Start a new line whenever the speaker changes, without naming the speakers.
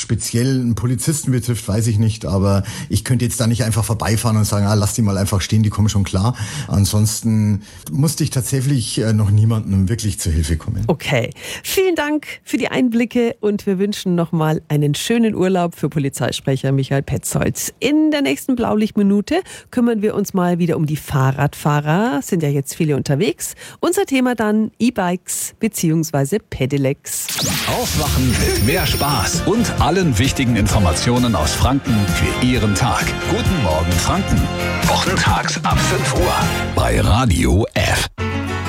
speziell einen Polizisten betrifft, weiß ich nicht, aber ich könnte jetzt da nicht einfach vorbeifahren und sagen, lass die mal einfach stehen, die kommen schon klar. Ansonsten musste ich tatsächlich noch niemandem wirklich zur Hilfe kommen.
Okay, vielen Dank für die Einblicke und wir wünschen nochmal einen schönen Urlaub für Polizeisprecher Michael Petzold. In der nächsten Blaulichtminute kümmern wir uns mal wieder um die Fahrradfahrer, sind ja jetzt viele unterwegs. Unser Thema dann E-Bikes bzw. Pedelecs.
Aufwachen mit mehr Spaß und allen wichtigen Informationen aus Franken für Ihren Tag. Guten Morgen Franken. Wochentags ab 5 Uhr bei Radio